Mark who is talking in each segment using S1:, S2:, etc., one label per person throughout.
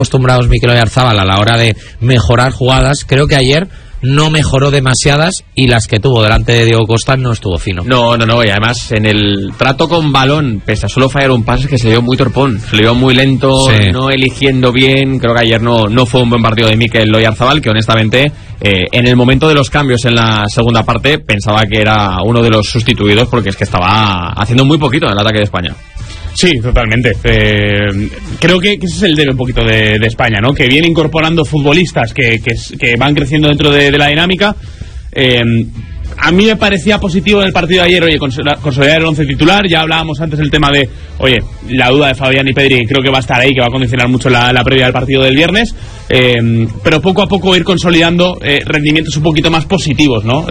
S1: acostumbrados Mikel Oyarzabal a la hora de mejorar jugadas. Creo que ayer no mejoró demasiadas y las que tuvo delante de Diego Costa no estuvo fino.
S2: No, y además en el trato con balón, pese a solo fallar un pase, es que se le dio muy torpón, se le dio muy lento, sí. No eligiendo bien. Creo que ayer no fue un buen partido de Mikel Oyarzabal, que honestamente en el momento de los cambios en la segunda parte pensaba que era uno de los sustituidos, porque es que estaba haciendo muy poquito en el ataque de España.
S3: Sí, totalmente. Creo que ese es el debe un poquito de España, ¿no? Que viene incorporando futbolistas que van creciendo dentro de la dinámica. A mí me parecía positivo en el partido de ayer, oye, consolidar el 11 titular. Ya hablábamos antes del tema de, oye, la duda de Fabián y Pedri, creo que va a estar ahí, que va a condicionar mucho la previa del partido del viernes. Pero poco a poco ir consolidando rendimientos un poquito más positivos, ¿no?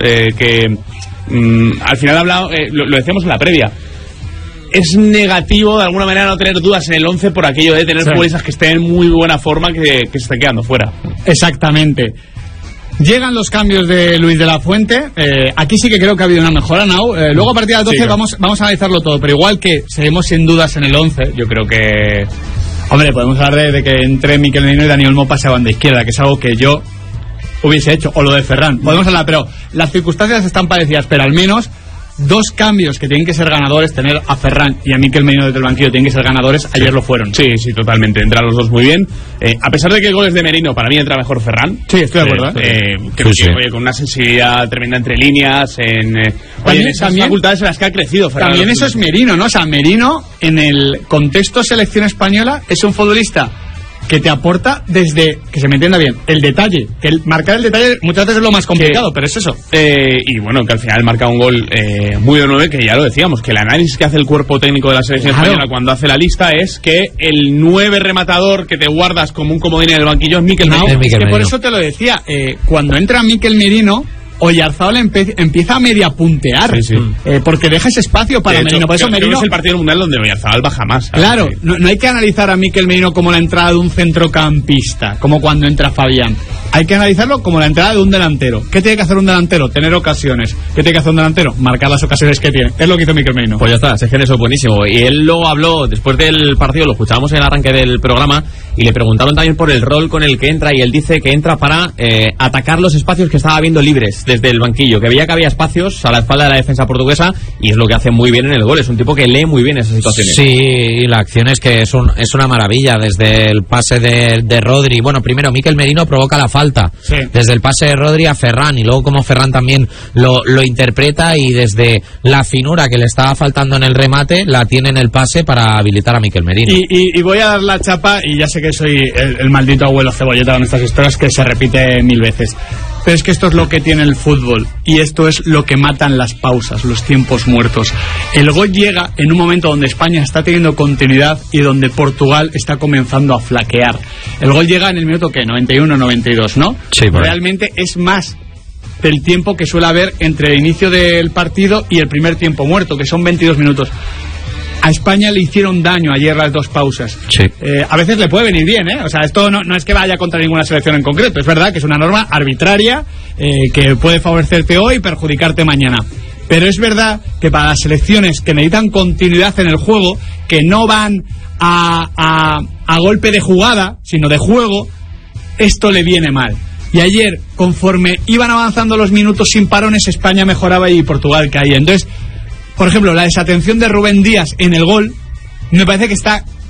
S3: Al final lo decíamos en la previa. Es negativo de alguna manera no tener dudas en el 11 por aquello de tener futbolistas que estén en muy buena forma que se estén quedando fuera.
S4: Exactamente. Llegan los cambios de Luis de la Fuente. Aquí sí que creo que ha habido una mejora, Nau. Luego a partir de las 12 sí, claro. vamos a analizarlo todo, pero igual que seguimos sin dudas en el 11, yo creo que... Hombre, podemos hablar de que entre Mikel Merino y Dani Olmo pasaban de izquierda, que es algo que yo hubiese hecho, o lo de Ferran. Podemos hablar, pero las circunstancias están parecidas, pero al menos... Dos cambios que tienen que ser ganadores, tener a Ferran y a Mikel Merino desde el banquillo tienen que ser ganadores, ayer lo fueron.
S3: Sí, totalmente, entran los dos muy bien. A pesar de que goles de Merino, para mí entra mejor Ferran.
S4: Sí, estoy de acuerdo.
S3: Creo que oye, con una sensibilidad tremenda entre líneas, en esas facultades en las que ha crecido Ferran.
S4: También eso es Merino, ¿no? O sea, Merino en el contexto selección española es un futbolista que te aporta desde, que se me entienda bien, el detalle, que marcar el detalle muchas veces es lo más complicado, pero es eso.
S3: Y bueno, que al final marca un gol muy de 9, que ya lo decíamos, que el análisis que hace el cuerpo técnico de la selección española cuando hace la lista es que el 9 rematador que te guardas como un comodín en el banquillo es Mikel Merino.
S4: Es que por eso te lo decía, cuando entra Mikel Merino, Oyarzabal empieza a media puntear, porque deja ese espacio para Merino. Por eso Merino
S3: es el partido mundial donde Oyarzabal baja más.
S4: Claro, no hay que analizar a Mikel Merino como la entrada de un centrocampista, como cuando entra Fabián. Hay que analizarlo como la entrada de un delantero. ¿Qué tiene que hacer un delantero? Tener ocasiones. ¿Qué tiene que hacer un delantero? Marcar las ocasiones que tiene. Es lo que hizo Mikel Merino.
S2: Pues ya está, es que eso es buenísimo. Y él lo habló después del partido, lo escuchábamos en el arranque del programa, y le preguntaron también por el rol con el que entra, y él dice que entra para atacar los espacios que estaba viendo libres desde el banquillo, que veía que había espacios a la espalda de la defensa portuguesa, y es lo que hace muy bien en el gol. Es un tipo que lee muy bien esas situaciones.
S1: Sí, y la acción es que es una maravilla. Desde el pase de Rodri, bueno, primero Mikel Merino provoca la falta, desde el pase de Rodri a Ferran, y luego como Ferran también lo interpreta, y desde la finura que le estaba faltando en el remate la tiene en el pase para habilitar a Mikel Merino.
S4: Y voy a dar la chapa, y ya sé que soy el maldito abuelo cebolleta con estas historias que se repite 1000 veces, pero es que esto es lo que tiene el fútbol, y esto es lo que matan las pausas, los tiempos muertos. El gol llega en un momento donde España está teniendo continuidad y donde Portugal está comenzando a flaquear. El gol llega en el minuto, ¿qué? 91, 92, ¿no?
S1: Sí,
S4: realmente es más del tiempo que suele haber entre el inicio del partido y el primer tiempo muerto, que son 22 minutos. A España le hicieron daño ayer las dos pausas.
S1: Sí.
S4: A veces le puede venir bien, ¿eh? O sea, esto no es que vaya contra ninguna selección en concreto. Es verdad que es una norma arbitraria que puede favorecerte hoy y perjudicarte mañana. Pero es verdad que para las selecciones que necesitan continuidad en el juego, que no van a golpe de jugada, sino de juego, esto le viene mal. Y ayer, conforme iban avanzando los minutos sin parones, España mejoraba y Portugal caía. Entonces, por ejemplo, la desatención de Rubén Díaz en el gol me parece que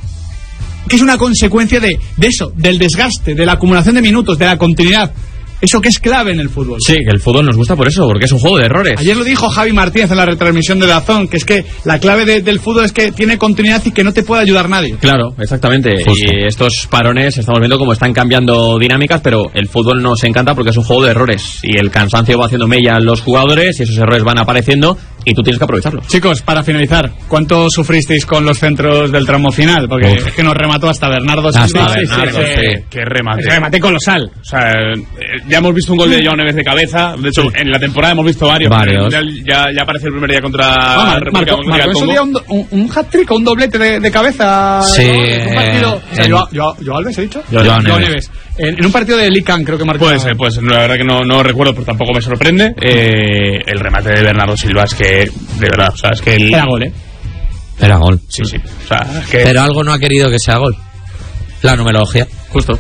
S4: es una consecuencia de eso, del desgaste, de la acumulación de minutos, de la continuidad. Eso que es clave en el fútbol.
S2: Sí, que el fútbol nos gusta por eso, porque es un juego de errores.
S4: Ayer lo dijo Javi Martínez en la retransmisión de DAZN, que es que la clave del fútbol es que tiene continuidad y que no te puede ayudar nadie.
S2: Claro, exactamente. Justo. Y estos parones estamos viendo cómo están cambiando dinámicas, pero el fútbol nos encanta porque es un juego de errores, y el cansancio va haciendo mella en los jugadores, y esos errores van apareciendo, y tú tienes que aprovecharlos.
S4: Chicos, para finalizar, ¿cuánto sufristeis con los centros del tramo final? Porque es que nos remató hasta Bernardo Silva.
S3: Qué remate.
S4: Ese remate colosal.
S3: O sea, ya hemos visto un gol de Joao Neves de cabeza. De hecho, en la temporada hemos visto varios. Ya aparece el primer día contra
S4: República Democrática del Congo. Un hat-trick o un doblete de cabeza.
S1: Sí.
S4: En un partido. ¿Joao Alves he dicho?
S1: Joao
S4: Neves. En un partido de Lican creo que marcó.
S3: Puede ser. La verdad que no recuerdo, pero tampoco me sorprende. El remate de Bernardo Silva es que, de verdad, o sea, es que
S4: era gol, ¿eh?
S1: Era gol.
S3: Sí. O sea, es que...
S1: Pero algo no ha querido que sea gol. La numerología.
S2: Justo.